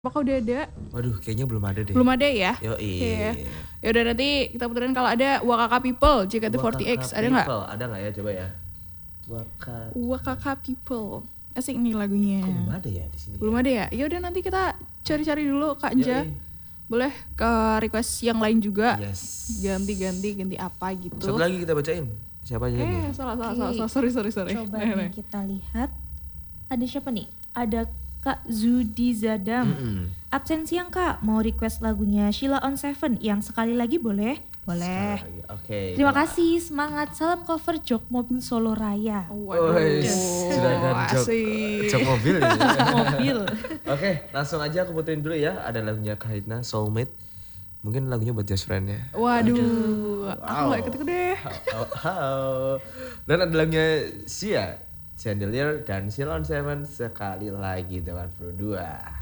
Apakah udah ada? Waduh, kayaknya belum ada deh. Belum ada ya? Yoi. Ya udah nanti kita puterin kalau ada Wakaka People JKT48X ada nggak? Ada nggak ya, coba ya. Wakaka People. Asik nih lagunya. Kok belum ada ya di sini? Belum ada ya? Ya udah nanti kita cari-cari dulu Kak Ja. Boleh ke request yang lain juga. Yes. Ganti apa gitu. Satu lagi kita bacain. Siapa aja nih? Salah. Sorry. Coba nih kita lihat. Ada siapa nih? Ada Kak Zudi Zadam. Absen siang Kak, mau request lagunya Sheila on Seven yang sekali lagi boleh? Boleh. Oke. Terima kasih, semangat. Salam cover jok mobil Solo Raya. Waduh. Jok mobil ya. Mobil. Oke, langsung aja aku puterin dulu ya. Ada lagunya Kahitna, Soulmate. Mungkin lagunya buat just friend ya. Waduh. Aku gak ikut deh. Dan ada lagunya Sia, Chandelier dan Sheila on Seven sekali lagi 82.